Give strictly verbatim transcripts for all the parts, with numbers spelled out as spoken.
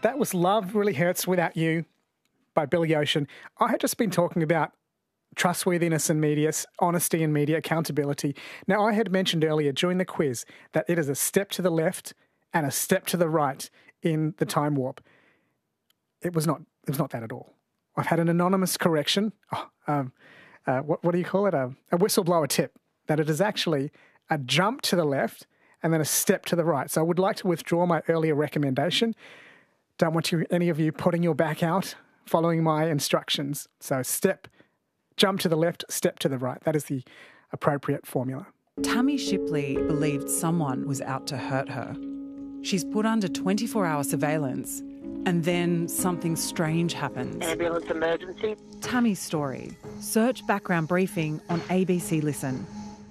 That was Love Really Hurts Without You by Billy Ocean. I had just been talking about trustworthiness in media, honesty in media, accountability. Now, I had mentioned earlier during the quiz that it is a step to the left and a step to the right in the time warp. It was not, it was not that at all. I've had an anonymous correction. Oh, um, uh, what, what do you call it? A, a whistleblower tip, that it is actually a jump to the left and then a step to the right. So I would like to withdraw my earlier recommendation. Don't want you, any of you putting your back out following my instructions. So step, jump to the left, step to the right. That is the appropriate formula. Tammy Shipley believed someone was out to hurt her. She's put under twenty-four hour surveillance, and then something strange happens. Ambulance emergency. Tammy's story. Search Background Briefing on A B C Listen.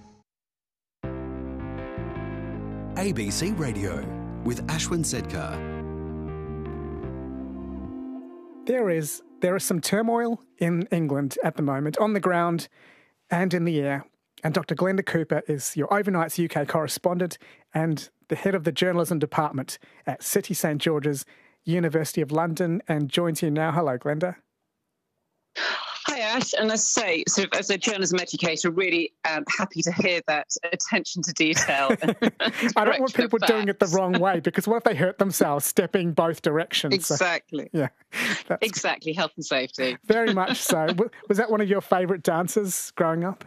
A B C Radio with Ashwin Sedkar. There is there is some turmoil in England at the moment, on the ground and in the air. And Doctor Glenda Cooper is your Overnights U K correspondent and the head of the journalism department at City St George's, University of London, and joins you now. Hello, Glenda. Hi, Ash. And as I say, sort of as a journalism educator, really um, happy to hear that attention to detail. I don't want people doing it the wrong way, because what if they hurt themselves stepping both directions? Exactly. So, yeah. Exactly. Health and safety. Very much so. Was that one of your favourite dances growing up?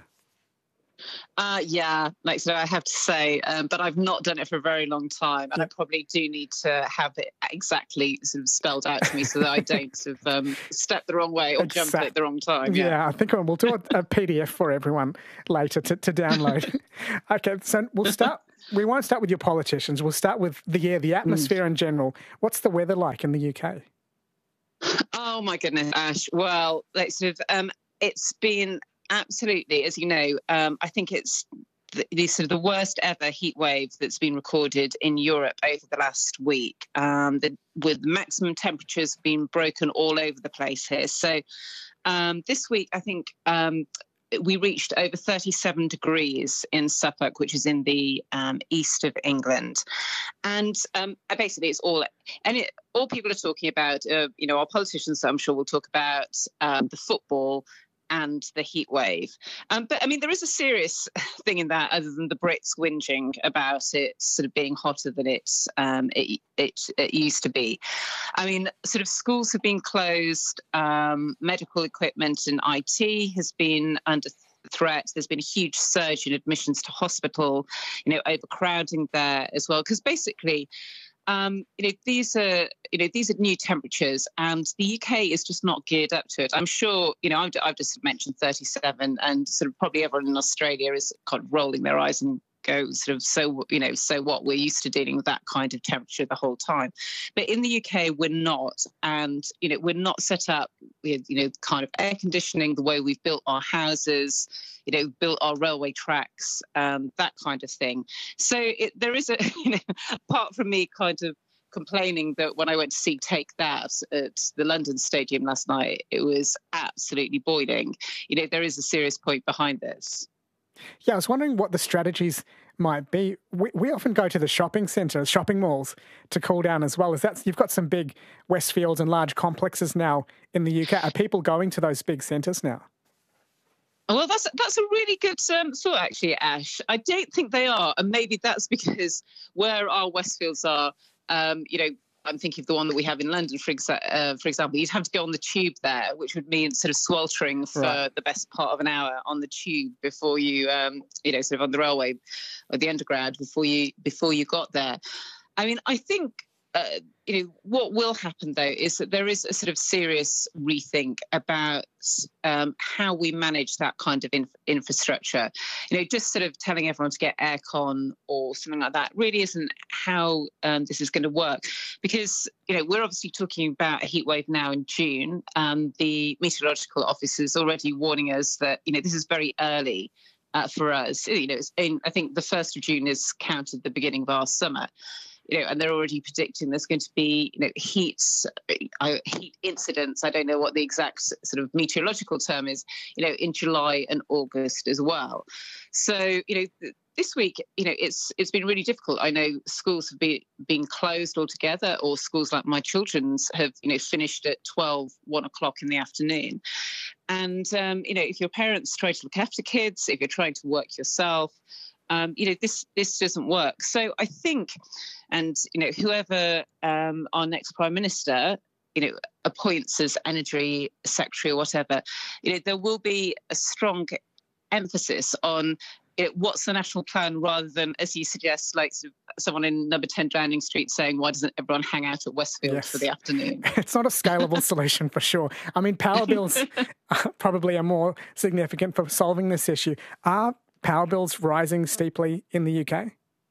Uh, yeah, like so I have to say, um, but I've not done it for a very long time, and yeah. I probably do need to have it exactly sort of spelled out to me so that I don't sort of um, step the wrong way or exactly. jump at the wrong time. Yeah, yeah I think we'll do a, a P D F for everyone later to, to download. Okay, so we'll start. We won't start with your politicians. We'll start with the air, the atmosphere mm. in general. What's the weather like in the U K? Oh my goodness, Ash. Well, like sort of, um, it's been. Absolutely. As you know, um, I think it's the, the sort of the worst ever heat wave that's been recorded in Europe over the last week, um, the, with maximum temperatures being broken all over the place here. So um, this week, I think um, we reached over thirty-seven degrees in Suffolk, which is in the um, east of England. And um, basically it's all, and it, all people are talking about, uh, you know, our politicians, I'm sure will talk about um, the football and the heat wave. Um, but, I mean, there is a serious thing in that, other than the Brits whinging about it sort of being hotter than it, um, it, it, it used to be. I mean, sort of schools have been closed, um, medical equipment and I T has been under threat. There's been a huge surge in admissions to hospital, you know, overcrowding there as well. Because basically, Um, you know, these are, you know, these are new temperatures, and the U K is just not geared up to it. I'm sure, you know, I've, I've just mentioned thirty-seven, and sort of probably everyone in Australia is kind of rolling their eyes and go sort of, so, you know, so what? We're used to dealing with that kind of temperature the whole time. But in the U K, we're not. And, you know, we're not set up with, you know, kind of air conditioning, the way we've built our houses, you know, built our railway tracks, um, that kind of thing. So it, there is a, you know, apart from me kind of complaining that when I went to see Take That at the London Stadium last night, it was absolutely boiling. You know, there is a serious point behind this. Yeah, I was wondering what the strategies might be. We, we often go to the shopping centres, shopping malls, to cool down as well. Is that, you've got some big Westfields and large complexes now in the U K. Are people going to those big centres now? Well, that's that's a really good um, thought, actually, Ash. I don't think they are, and maybe that's because where our Westfields are, um, you know, I'm thinking of the one that we have in London, for, exa- uh, for example. You'd have to go on the tube there, which would mean sort of sweltering for right. the best part of an hour on the tube before you, um, you know, sort of on the railway or the underground before you before you got there. I mean, I think, uh, you know, what will happen, though, is that there is a sort of serious rethink about um, how we manage that kind of inf- infrastructure. You know, just sort of telling everyone to get aircon or something like that really isn't how um, this is going to work. Because, you know, we're obviously talking about a heat wave now in June. Um, the Meteorological Office is already warning us that, you know, this is very early uh, for us. You know, it's in, I think the first of June is counted the beginning of our summer. You know, and they're already predicting there's going to be, you know, heat, uh, heat incidents. I don't know what the exact sort of meteorological term is, you know, in July and August as well. So, you know, this week, you know, it's it's been really difficult. I know schools have been been closed altogether, or schools like my children's have, you know, finished at twelve, one o'clock in the afternoon. And, um, you know, if your parents try to look after kids, if you're trying to work yourself, um, you know, this this doesn't work. So I think, and, you know, whoever um, our next Prime Minister, you know, appoints as Energy Secretary or whatever, you know, there will be a strong emphasis on, you know, what's the national plan, rather than, as you suggest, like sort of someone in number ten Downing Street saying, why doesn't everyone hang out at Westfield Yes. for the afternoon? It's not a scalable solution for sure. I mean, power bills probably are more significant for solving this issue. Are power bills rising steeply in the U K?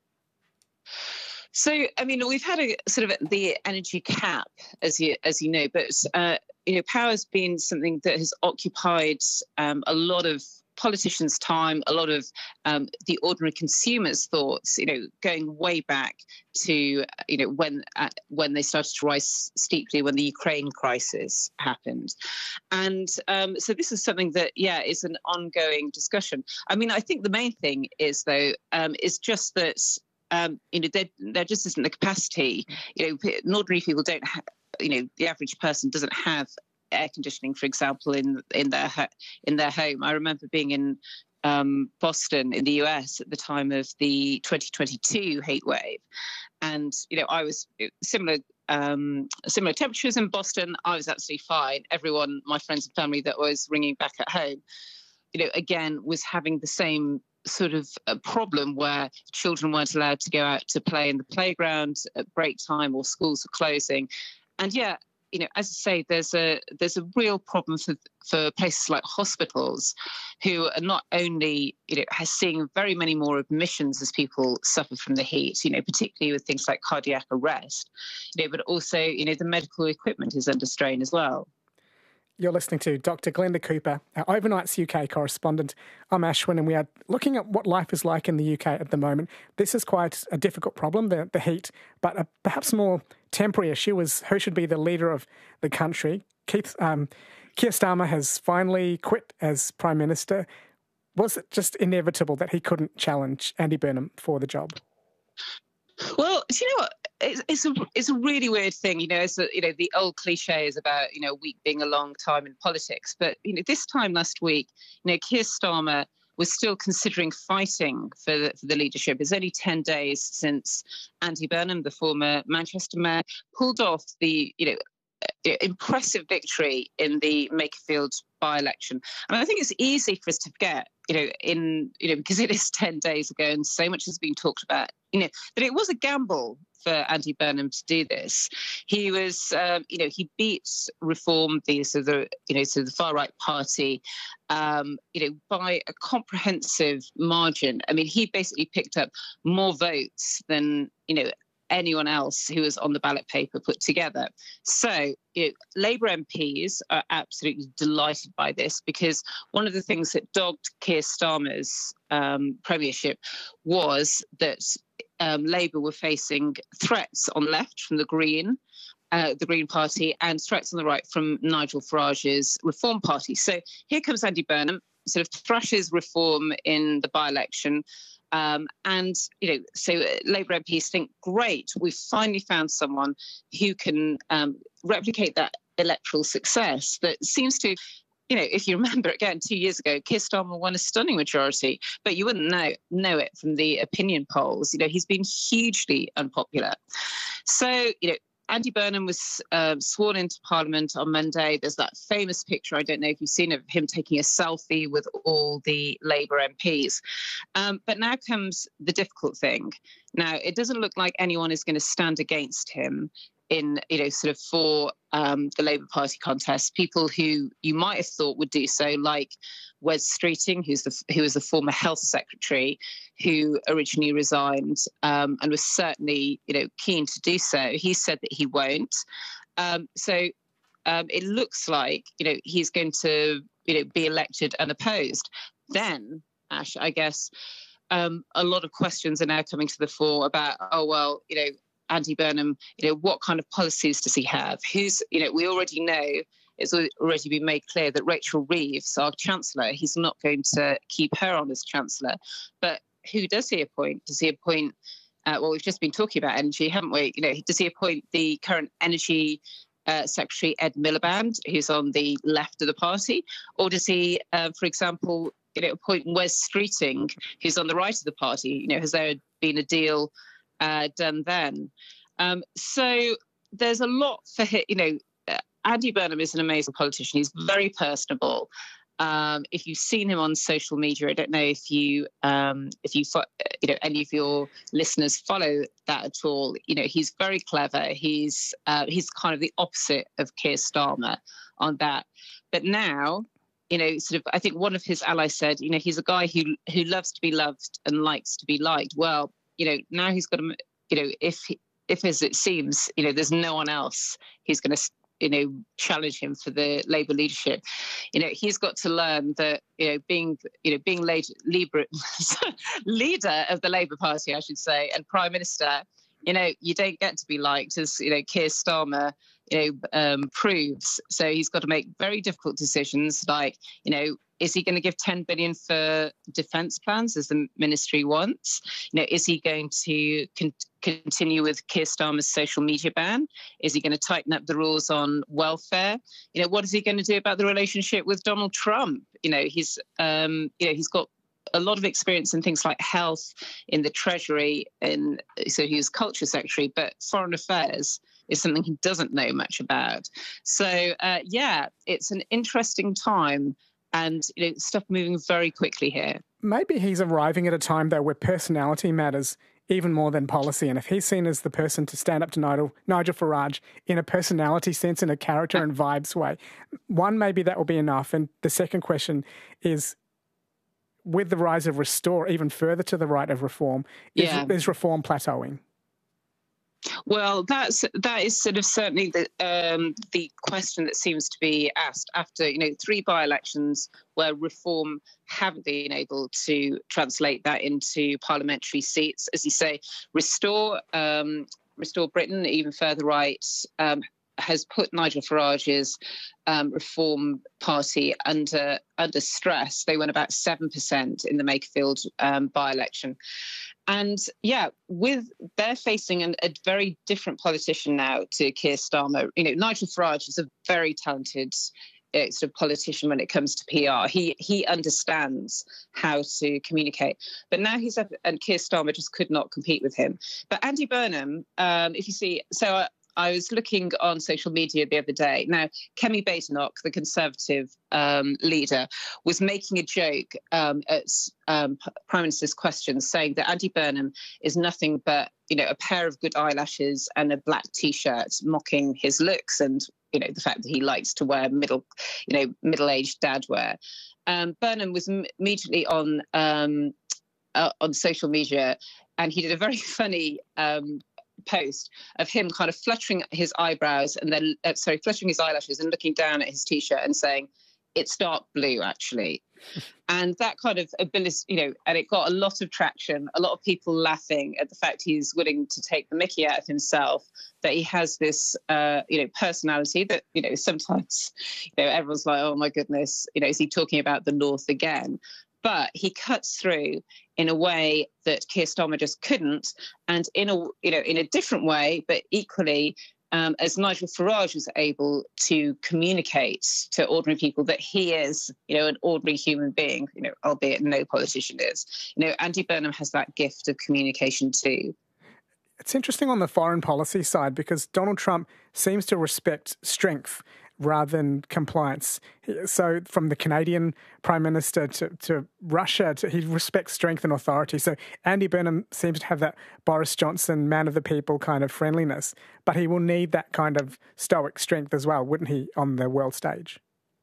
So, I mean, we've had a sort of the energy cap, as you as you know, but uh, you know, power has been something that has occupied um, a lot of politicians' time, a lot of um, the ordinary consumers' thoughts. You know, going way back to you know when uh, when they started to rise steeply when the Ukraine crisis happened, and um, so this is something that yeah is an ongoing discussion. I mean, I think the main thing is though um, is just that. Um, you know, there, there just isn't the capacity. You know, ordinary people don't have, you know, the average person doesn't have air conditioning, for example, in in their in their home. I remember being in um, Boston in the U S at the time of the twenty twenty-two heat wave, and you know, I was similar um, similar temperatures in Boston. I was absolutely fine. Everyone, my friends and family that was ringing back at home, you know, again was having the same sort of a problem where children weren't allowed to go out to play in the playground at break time, or schools were closing. And yeah, you know, as I say, there's a there's a real problem for for places like hospitals, who are not only, you know, seeing very many more admissions as people suffer from the heat, you know, particularly with things like cardiac arrest, you know, but also, you know, the medical equipment is under strain as well. You're listening to Doctor Glenda Cooper, our Overnights U K correspondent. I'm Ashwin, and we are looking at what life is like in the U K at the moment. This is quite a difficult problem, the, the heat, but a perhaps more temporary issue is who should be the leader of the country. Keith, um, Keir Starmer has finally quit as Prime Minister. Was it just inevitable that he couldn't challenge Andy Burnham for the job? Well, do you know what? It's, it's a it's a really weird thing, you know. It's a, you know, the old cliche is about, you know, a week being a long time in politics, but you know, this time last week, you know, Keir Starmer was still considering fighting for the, for the leadership. It's only ten days since Andy Burnham, the former Manchester mayor, pulled off the, you know, impressive victory in the Makerfield by-election. And I think it's easy for us to forget, you know, in, you know, because it is ten days ago and so much has been talked about, you know, that it was a gamble for Andy Burnham to do this. He was, um, you know, he beat Reform, the so the, you know, so the far-right party, um, you know, by a comprehensive margin. I mean, he basically picked up more votes than, you know, anyone else who was on the ballot paper put together. So, you know, Labour M Ps are absolutely delighted by this, because one of the things that dogged Keir Starmer's um, premiership was that um, Labour were facing threats on the left from the Green, uh, the Green Party, and threats on the right from Nigel Farage's Reform Party. So here comes Andy Burnham, sort of thrashes Reform in the by-election. Um, and, you know, so Labour M Ps think, great, we've finally found someone who can um, replicate that electoral success that seems to, you know, if you remember, again, two years ago, Keir Starmer won a stunning majority, but you wouldn't know, know it from the opinion polls. You know, he's been hugely unpopular. So, you know, Andy Burnham was uh, sworn into Parliament on Monday. There's that famous picture, I don't know if you've seen, of him taking a selfie with all the Labour M Ps. Um, but now comes the difficult thing. Now, it doesn't look like anyone is going to stand against him in, you know, sort of for um, the Labour Party contest. People who you might have thought would do so, like Wes Streeting, who's the who was the former health secretary, who originally resigned um, and was certainly, you know, keen to do so. He said that he won't. Um, so um, it looks like, you know, he's going to, you know, be elected unopposed. Then, Ash, I guess um, a lot of questions are now coming to the fore about, oh well, you know, Andy Burnham, you know, what kind of policies does he have? Who's, you know, we already know, it's already been made clear that Rachel Reeves, our Chancellor, he's not going to keep her on as Chancellor. But who does he appoint? Does he appoint, uh, well, we've just been talking about energy, haven't we? You know, does he appoint the current energy uh, secretary, Ed Miliband, who's on the left of the party? Or does he, uh, for example, you know, appoint Wes Streeting, who's on the right of the party? You know, has there been a deal uh, done then? Um, so there's a lot for him. You know, uh, Andy Burnham is an amazing politician. He's very personable. Um, if you've seen him on social media, I don't know if you, um, if you, fo- you know, any of your listeners follow that at all. You know, he's very clever. He's uh, he's kind of the opposite of Keir Starmer on that. But now, you know, sort of, I think one of his allies said, you know, he's a guy who who loves to be loved and likes to be liked. Well, you know, now he's got to, you know, if if as it seems, you know, there's no one else who's going to, you know, challenge him for the Labour leadership. You know, he's got to learn that, you know, being, you know, being leader, leader of the Labour Party, I should say, and Prime Minister, you know, you don't get to be liked, as, you know, Keir Starmer, you know, um, proves. So he's got to make very difficult decisions like, you know, is he going to give ten billion for defence plans as the ministry wants? You know, is he going to con- continue with Keir Starmer's social media ban? Is he going to tighten up the rules on welfare? You know, what is he going to do about the relationship with Donald Trump? You know, he's, um, you know, he's got a lot of experience in things like health, in the Treasury, and so he was Culture Secretary, but foreign affairs is something he doesn't know much about. So, uh, yeah, it's an interesting time. And, you know, stuff moving very quickly here. Maybe he's arriving at a time, though, where personality matters even more than policy. And if he's seen as the person to stand up to Nigel, Nigel Farage in a personality sense, in a character and vibes way, one, maybe that will be enough. And the second question is, with the rise of Restore, even further to the right of Reform, is, yeah. is Reform plateauing? Well, that's that is sort of certainly the um, the question that seems to be asked after, you know, three by-elections where Reform haven't been able to translate that into parliamentary seats. As you say, Restore, um, Restore Britain, even further right, um, has put Nigel Farage's um, Reform Party under under stress. They won about seven percent in the Makerfield um, by-election. And yeah, with they're facing an, a very different politician now to Keir Starmer. You know, Nigel Farage is a very talented uh, sort of politician when it comes to P R. He he understands how to communicate. But now he's up, and Keir Starmer just could not compete with him. But Andy Burnham, um, if you see, so. I, I was looking on social media the other day. Now, Kemi Badenoch, the Conservative um, leader, was making a joke um, at um, Prime Minister's questions, saying that Andy Burnham is nothing but, you know, a pair of good eyelashes and a black T-shirt, mocking his looks and, you know, the fact that he likes to wear middle, you know, middle-aged dad wear. Um, Burnham was m- immediately on um, uh, on social media, and he did a very funny Um, post of him kind of fluttering his eyebrows and then, uh, sorry, fluttering his eyelashes and looking down at his T-shirt and saying, it's dark blue, actually. And that kind of ability, you know, and it got a lot of traction, a lot of people laughing at the fact he's willing to take the mickey out of himself, that he has this, uh, you know, personality that, you know, sometimes, you know, everyone's like, oh, my goodness, you know, is he talking about the North again? But he cuts through in a way that Keir Starmer just couldn't, and in a you know in a different way, but equally um, as Nigel Farage was able to communicate to ordinary people that he is, you know, an ordinary human being, you know, albeit no politician is. You know, Andy Burnham has that gift of communication too. It's interesting on the foreign policy side because Donald Trump seems to respect strength rather than compliance. So from the Canadian Prime Minister to, to Russia, to, he respects strength and authority. So Andy Burnham seems to have that Boris Johnson, man of the people kind of friendliness, but he will need that kind of stoic strength as well, wouldn't he, on the world stage?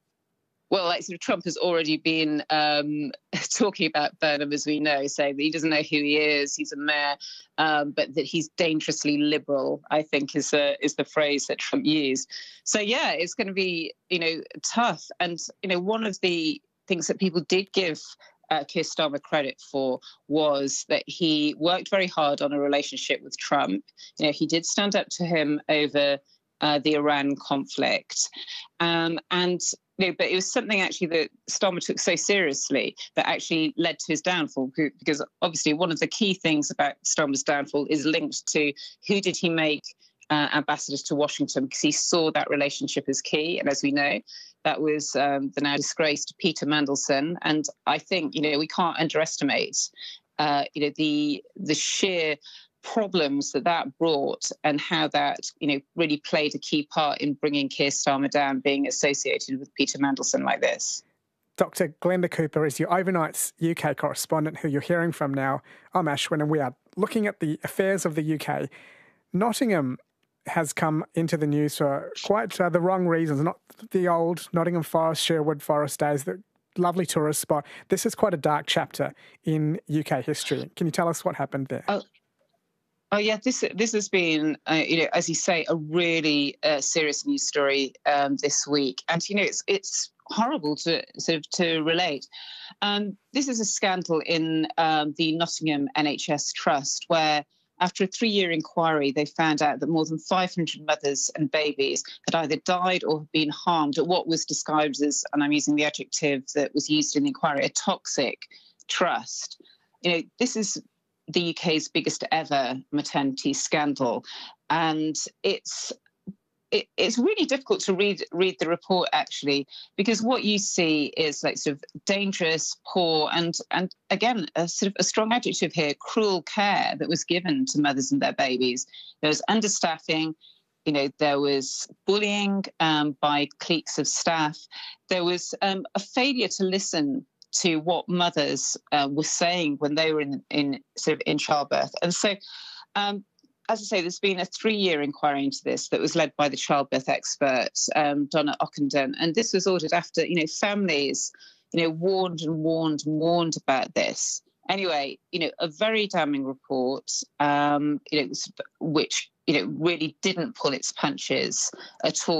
Well, like, sort of Trump has already been um, talking about Burnham, as we know, saying that he doesn't know who he is. He's a mayor, um, but that he's dangerously liberal, I think, is uh, is the phrase that Trump used. So, yeah, it's going to be, you know, tough. And, you know, one of the things that people did give uh, Keir Starmer credit for was that he worked very hard on a relationship with Trump. You know, he did stand up to him over Uh, the Iran conflict. Um, and, No, but it was something actually that Starmer took so seriously that actually led to his downfall, because obviously one of the key things about Starmer's downfall is linked to who did he make uh, ambassadors to Washington, because he saw that relationship as key. And as we know, that was um, the now disgraced Peter Mandelson. And I think, you know, we can't underestimate, uh, you know, the the sheer problems that that brought and how that, you know, really played a key part in bringing Keir Starmer down, being associated with Peter Mandelson like this. Doctor Glenda Cooper is your Overnight's U K correspondent, who you're hearing from now. I'm Ashwin, and we are looking at the affairs of the U K. Nottingham has come into the news for quite uh, the wrong reasons, not the old Nottingham Forest, Sherwood Forest days, the lovely tourist spot. This is quite a dark chapter in U K history. Can you tell us what happened there? Oh. Oh yeah, this this has been, uh, you know, as you say, a really uh, serious news story um, this week, and you know, it's it's horrible to sort of to relate. Um, this is a scandal in um, the Nottingham N H S Trust, where after a three-year inquiry, they found out that more than five hundred mothers and babies had either died or been harmed at what was described as, and I'm using the adjective that was used in the inquiry, a toxic trust. You know, this is the U K's biggest ever maternity scandal, and it's it, it's really difficult to read read the report, actually, because what you see is like sort of dangerous, poor, and and again a sort of a strong adjective here, cruel care that was given to mothers and their babies. There was understaffing. You know, there was bullying um, by cliques of staff. There was um, a failure to listen to what mothers uh, were saying when they were in, in sort of in childbirth. And so, um, as I say, there's been a three-year inquiry into this that was led by the childbirth expert, um, Donna Ockenden. And this was ordered after, you know, families, you know, warned and warned and warned about this. Anyway, you know, a very damning report, um, you know, which, you know, really didn't pull its punches at all.